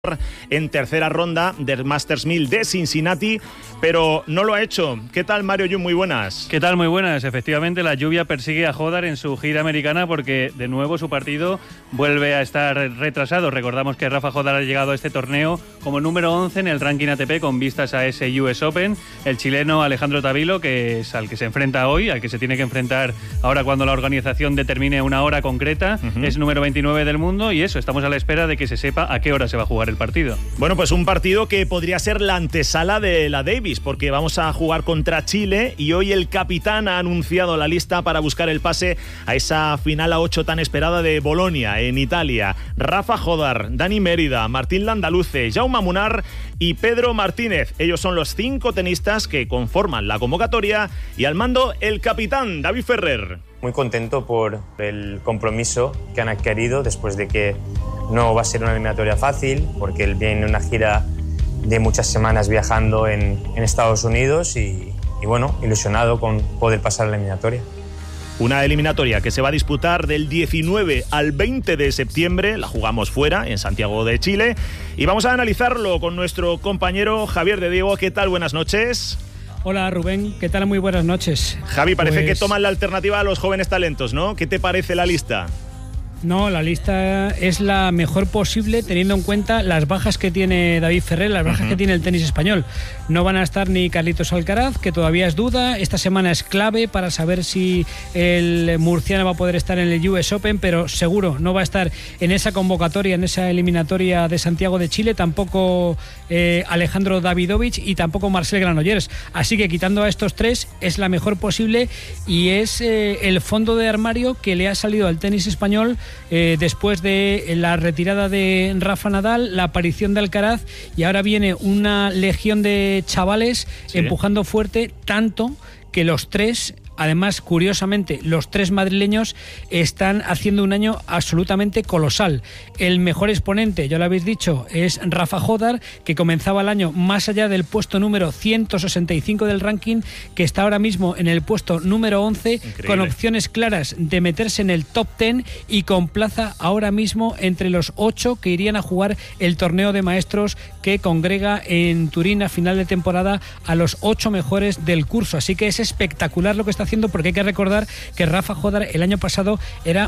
en tercera ronda del Masters 1000 de Cincinnati, pero no lo ha hecho. ¿Qué tal, Mario Yu? Muy buenas. ¿Qué tal? Muy buenas. Efectivamente, la lluvia persigue a Hodar en su gira americana porque de nuevo su partido vuelve a estar retrasado. Recordamos que Rafa Hodar ha llegado a este torneo como número 11 en el ranking ATP con vistas a ese US Open. El chileno Alejandro Tavilo, que es al que se enfrenta hoy, al que se tiene que enfrentar ahora cuando la organización determine una hora concreta, es número 29 del mundo y eso, estamos a la espera de que se sepa a qué hora se va a jugar el partido. Bueno, pues un partido que podría ser la antesala de la Davis, porque vamos a jugar contra Chile y hoy el capitán ha anunciado la lista para buscar el pase a esa final a 8 tan esperada de Bolonia, en Italia. Rafa Hodar, Dani Mérida, Martín Landaluce, Jaume Munar y Pedro Martínez. Ellos son los 5 tenistas que conforman la convocatoria y al mando el capitán David Ferrer. Muy contento por el compromiso que han adquirido después de que no va a ser una eliminatoria fácil, porque él viene en una gira de muchas semanas viajando en Estados Unidos y bueno, ilusionado con poder pasar la eliminatoria. Una eliminatoria que se va a disputar del 19 al 20 de septiembre, la jugamos fuera, en Santiago de Chile, y vamos a analizarlo con nuestro compañero Javier de Diego. ¿Qué tal? Buenas noches. Hola Rubén, ¿qué tal? Muy buenas noches. Javi, parece que toman la alternativa a los jóvenes talentos, ¿no? ¿Qué te parece la lista? No, la lista es la mejor posible teniendo en cuenta las bajas que tiene David Ferrer, las bajas que tiene el tenis español. No van a estar ni Carlitos Alcaraz, que todavía es duda. Esta semana es clave para saber si el murciano va a poder estar en el US Open, pero seguro no va a estar en esa convocatoria, en esa eliminatoria de Santiago de Chile, tampoco Alejandro Davidovich y tampoco Marcel Granollers. Así que quitando a estos tres es la mejor posible y es el fondo de armario que le ha salido al tenis español después de la retirada de Rafa Nadal, la aparición de Alcaraz, y ahora viene una legión de chavales empujando fuerte, tanto que los tres, además, curiosamente, los tres madrileños están haciendo un año absolutamente colosal. El mejor exponente, ya lo habéis dicho, es Rafa Hodar, que comenzaba el año más allá del puesto número 165 del ranking, que está ahora mismo en el puesto número 11, increíble, con opciones claras de meterse en el top 10 y con plaza ahora mismo entre los 8 que irían a jugar el torneo de maestros que congrega en Turín a final de temporada a los 8 mejores del curso. Así que es espectacular lo que está haciendo, porque hay que recordar que Rafa Hodar el año pasado era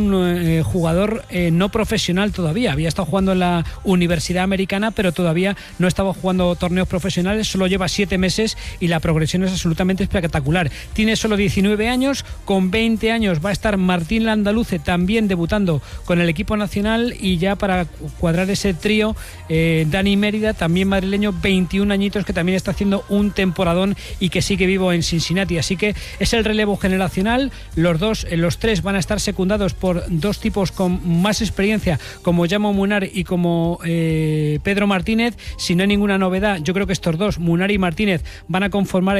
un jugador no profesional todavía. Había estado jugando en la Universidad Americana, pero todavía no estaba jugando torneos profesionales. Solo lleva 7 meses y la progresión es absolutamente espectacular. Tiene solo 19 años, con 20 años va a estar Martín Landaluce también debutando con el equipo nacional, y ya para cuadrar ese trío, Dani Mérida, también madrileño, 21 añitos, que también está haciendo un temporadón y que sigue vivo en Cincinnati. Así que es el relevo generacional. Los tres van a estar secundados por dos tipos con más experiencia, como Jaume Munar y como Pedro Martínez. Si no hay ninguna novedad, yo creo que estos dos, Munar y Martínez, van a conformar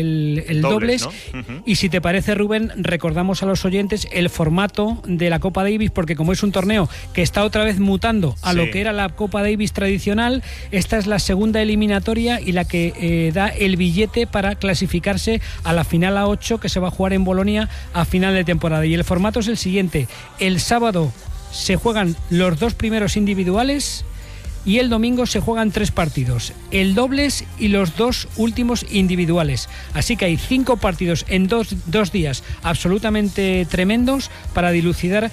el dobles, ¿no? Y si te parece, Rubén, recordamos a los oyentes el formato de la Copa Davis, porque como es un torneo que está otra vez mutando a lo que era la Copa Davis tradicional, esta es la segunda eliminatoria y la que da el billete para clasificarse a la final a 8 que se va a jugar en Bolonia a final de temporada. Y el formato es el siguiente: el sábado se juegan los 2 primeros individuales y el domingo se juegan 3 partidos, el dobles y los 2 últimos individuales. Así que hay 5 partidos en dos días absolutamente tremendos para dilucidar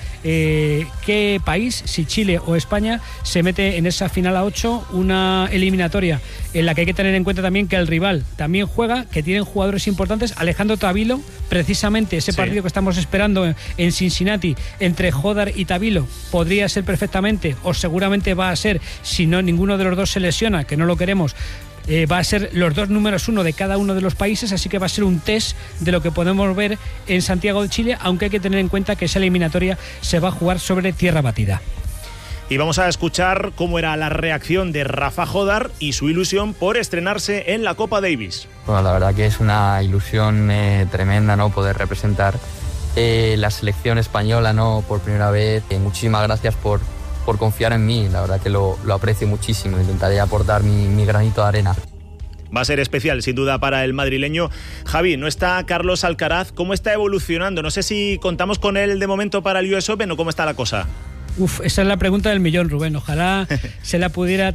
qué país, si Chile o España, se mete en esa final a 8, una eliminatoria en la que hay que tener en cuenta también que el rival también juega, que tienen jugadores importantes. Alejandro Tavilo, precisamente ese partido que estamos esperando en Cincinnati entre Hodar y Tavilo, podría ser perfectamente, o seguramente va a ser, si no ninguno de los dos se lesiona, que no lo queremos, va a ser los 2 números 1 de cada uno de los países. Así que va a ser un test de lo que podemos ver en Santiago de Chile, aunque hay que tener en cuenta que esa eliminatoria se va a jugar sobre tierra batida. Y vamos a escuchar cómo era la reacción de Rafa Hodar y su ilusión por estrenarse en la Copa Davis. Bueno, la verdad que es una ilusión tremenda, ¿no?, poder representar la selección española, ¿no?, por primera vez. Muchísimas gracias por confiar en mí, la verdad que lo aprecio muchísimo. Intentaré aportar mi granito de arena. Va a ser especial, sin duda, para el madrileño. Javi, no está Carlos Alcaraz. ¿Cómo está evolucionando? No sé si contamos con él de momento para el US Open o cómo está la cosa. Esa es la pregunta del millón, Rubén. Ojalá se la pudiera